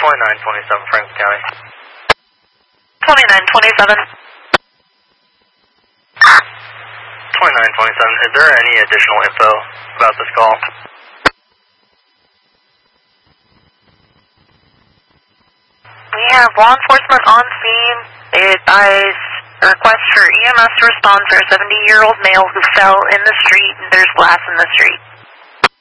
2927 Franklin County. 2927. 2927, is there any additional info about this call? We have law enforcement on scene. They advise a request for EMS to respond for a 70-year-old male who fell in the street and there's glass in the street.